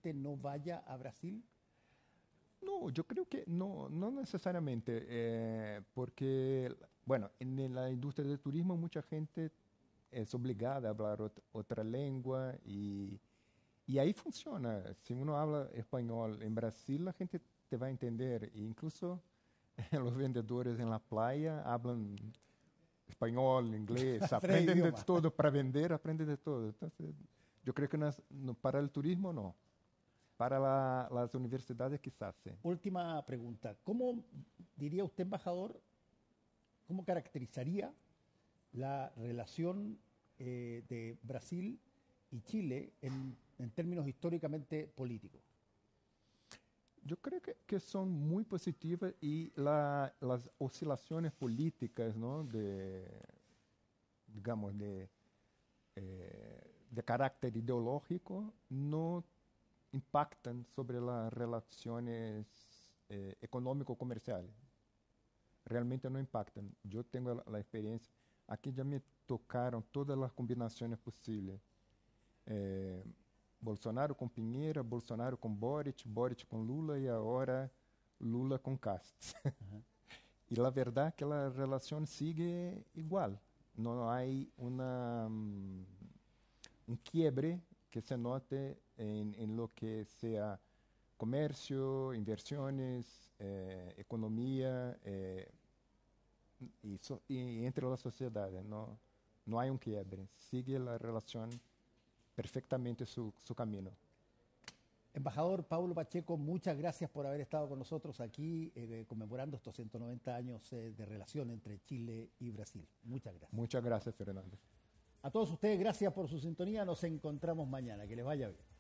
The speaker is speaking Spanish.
gente no vaya a Brasil? No, yo creo que no, no necesariamente, porque, bueno, en la industria del turismo mucha gente es obligada a hablar otra lengua y ahí funciona. Si uno habla español en Brasil, la gente te va a entender. E incluso los vendedores en la playa hablan español, inglés, Tres aprenden de idiomas. todo para vender, aprenden de todo. Entonces, yo creo que para el turismo no. Para las universidades quizás sí. Última pregunta. ¿Cómo diría usted, embajador, cómo caracterizaría la relación de Brasil y Chile en términos históricamente políticos? Yo creo que son muy positivas y las oscilaciones políticas, ¿no? Digamos, de carácter ideológico no impactan sobre las relaciones económico-comerciales. Realmente no impactan. Yo tengo la experiencia, aquí ya me tocaron todas las combinaciones posibles. Eh, Bolsonaro com Pinheira, Bolsonaro com Boric, Boric com Lula e agora Lula com Cast. E a verdade é que a relação sigue igual. Não há um quiebre que se note em lo que seja comercio, inversiones, economía y entre la sociedad. No, no hay un quiebre. Sigue la relación perfectamente su camino. Embajador Paulo Pacheco, muchas gracias por haber estado con nosotros aquí conmemorando estos 190 años de relación entre Chile y Brasil. Muchas gracias. Muchas gracias, Fernando. A todos ustedes, gracias por su sintonía. Nos encontramos mañana. Que les vaya bien.